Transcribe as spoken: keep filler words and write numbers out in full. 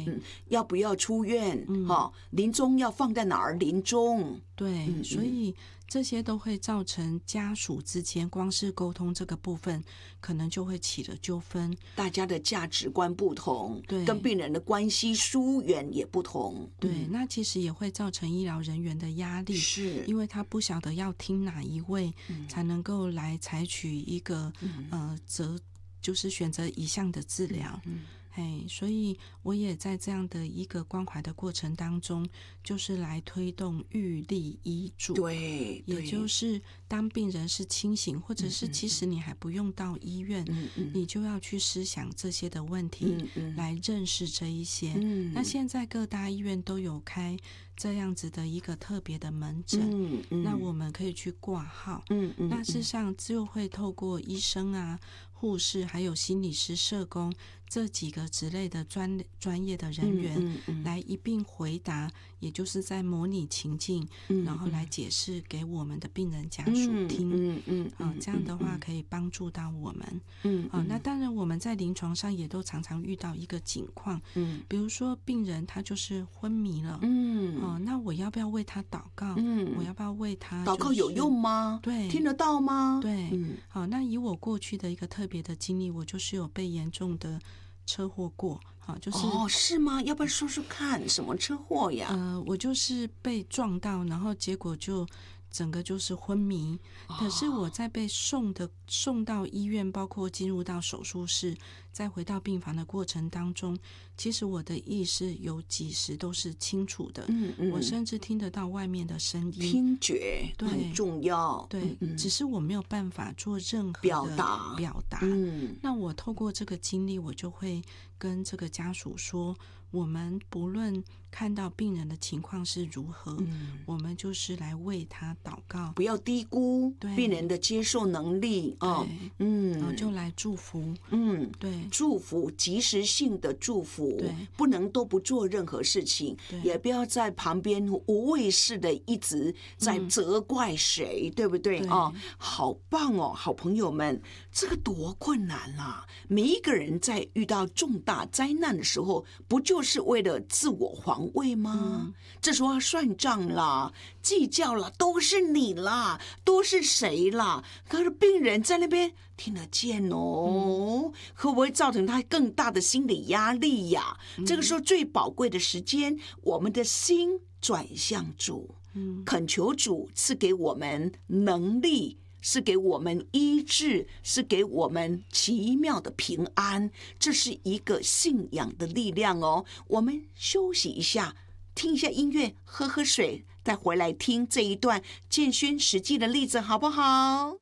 对， 嗯，要不要出院？嗯，哈，临终要放在哪儿？临终， 对，嗯、所以这些都会造成家属之间光是沟通这个部分，可能就会起了纠纷。 大家的价值观不同， 对， 跟病人的关系疏远也不同。 对，嗯、那其实也会造成医疗人员的压力， 是因为他不晓得要听哪一位，嗯、才能够来采取一个、嗯、呃择。就是选择一项的治疗，嗯，嘿，所以我也在这样的一个关怀的过程当中，就是来推动预立医嘱， 对， 也就是当病人是清醒，或者是其实你还不用到医院，嗯嗯，你就要去思想这些的问题，嗯嗯，来认识这一些。嗯，那现在各大医院都有开这样子的一个特别的门诊，嗯嗯，那我们可以去挂号，嗯嗯，那事实上就会透过医生啊、护士还有心理师、社工这几个之类的专专业的人员、嗯嗯嗯、来一并回答，也就是在模拟情境、嗯嗯、然后来解释给我们的病人家属听，嗯嗯嗯嗯啊、这样的话可以帮助到我们。嗯，啊，那当然我们在临床上也都常常遇到一个情况，嗯，比如说病人他就是昏迷了，嗯，啊，那我要不要为他祷告？嗯，我要不要为他、就是、 祷告有用吗？ 对， 听得到吗？ 对，嗯，好，那以我过去的一个特别的经历，我就是有被严重的车祸过，好，就是哦，是吗？要不要说说看，什么车祸呀？ 呃，我就是被撞到，然后结果就整个就是昏迷。可是我在被送的送到医院，包括进入到手术室，再回到病房的过程当中，其实我的意识有几时都是清楚的。嗯嗯，我甚至听得到外面的声音， 听觉很重要。 对，嗯、只是我没有办法做任何的表达表达。嗯，那我透过这个经历，我就会跟这个家属说，我们不论看到病人的情况是如何，嗯、我们就是来为他祷告， 不要低估病人的接受能力啊。 嗯，然后就来祝福。 嗯， 对， 祝福及时性的祝福，对，不能都不做任何事情，也不要在旁边无谓式的一直在责怪谁，嗯、对不对啊？哦，好棒哦，好朋友们，这个多困难啊！每一个人在遇到重大灾难的时候，不就是为了自我防卫吗？嗯、这时候要算账啦，计较啦，都是你啦，都是谁啦？可是病人在那边听得见哦，嗯、会不会造成他更大的心理压力呀？嗯、这个时候最宝贵的时间，我们的心转向主，嗯、恳求主赐给我们能力，是给我们医治，是给我们奇妙的平安，这是一个信仰的力量哦。我们休息一下，听一下音乐，喝喝水，再回来听这一段建勋实际的例子，好不好？